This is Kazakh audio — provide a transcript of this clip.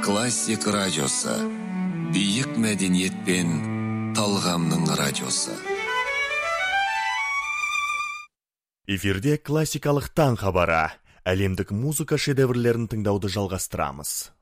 Классик радиосы. Биік мәдениет пен талғамның радиосы. Эфирде классикалық таң хабары. Әлемдік музыка шедеврлерін тыңдауды жалғастырамыз.